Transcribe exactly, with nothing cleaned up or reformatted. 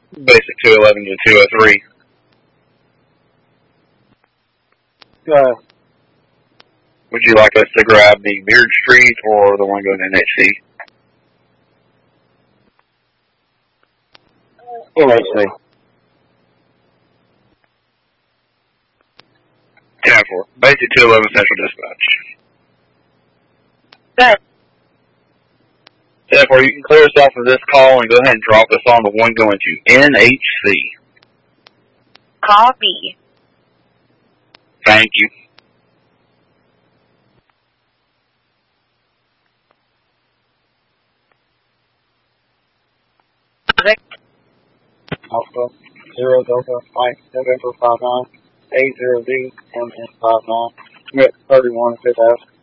Basic two eleven to two oh three. Go ahead. Would you like us to grab the Beard Street or the one going to N H C? N H C. ten four. Basic two eleven Central Dispatch. Good. ten four, you can clear us off of this call and go ahead and drop us on the one going to N H C. Copy. Thank you. Alpha zero Delta Mike November five nine eight zero D M N five nine. Commit thirty one Fifth Ave.